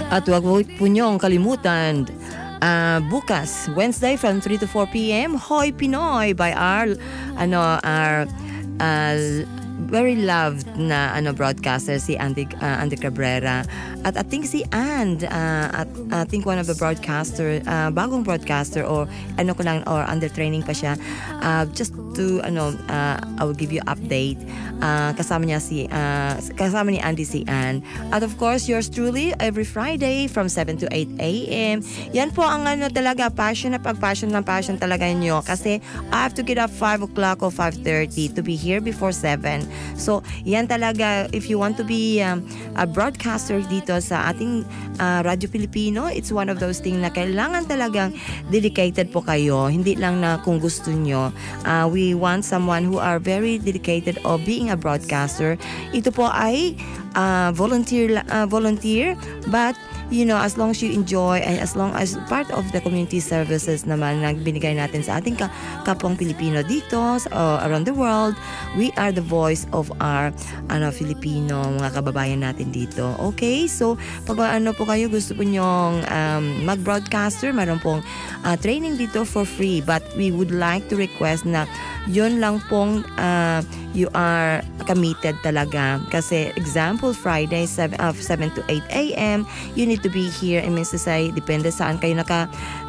At huwag po niyong kalimutan, bukas, Wednesday from 3 to 4 p.m., Hoy Pinoy by our very loved na broadcaster si Andy Cabrera, at I think si And I think one of the broadcaster, bagong broadcaster or or under training pa siya, just to I will give you update. Kasama ni Andy si Ann, at of course yours truly every Friday from 7 to 8 a.m. Yan po ang talaga passion talaga nyo, kasi I have to get up 5 o'clock or 5:30 to be here before 7. So yan talaga, if you want to be a broadcaster dito sa ating Radyo Pilipino, it's one of those things na kailangan talagang dedicated po kayo, hindi lang na kung gusto nyo. We want someone who are very dedicated of being a broadcaster. Ito po ay volunteer, but as long as you enjoy and as long as part of the community services naman na binigay natin sa ating kapwang Pilipino dito around the world, we are the voice of our Filipino mga kababayan natin dito. Okay, so pag po kayo gusto po nyong mag-broadcaster, mayroon pong training dito for free, but we would like to request na yun lang pong you are committed talaga, kasi example Friday 7 to 8 a.m. you need to be here in Mississauga. Depende saan kayo naka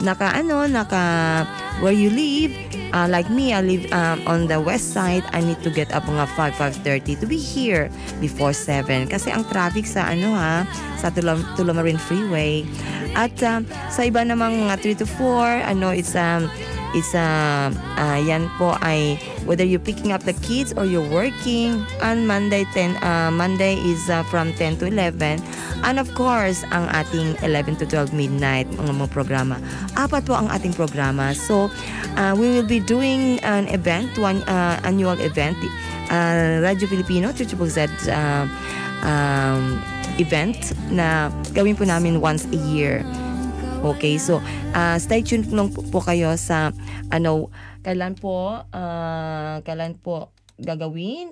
where you live. Like me, I live on the west side. I need to get up mga 5:30 to be here before 7 kasi ang traffic sa sa Tullamarine Freeway. At sa iba namang mga 3 to 4 yan po ay whether you're picking up the kids or you're working on Monday is from 10 to 11, and of course ang ating 11 to 12 midnight mga programa. Apat po ang ating programa. So we will be doing an event, one annual event, Radyo Filipino ZZZ event na gawin po namin once a year. Okay, so stay tuned lang po kayo sa kailan po gagawin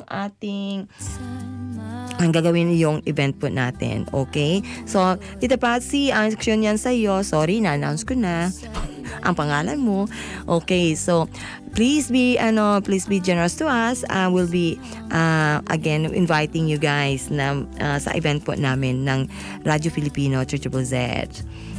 gagawin yung event po natin. Okay, so Tita Patsy, action yan sa iyo. Sorry, na-announce ko na ang pangalan mo. Okay, so please be generous to us. We'll be again inviting you guys na sa event po namin ng Radyo Filipino ZZZ.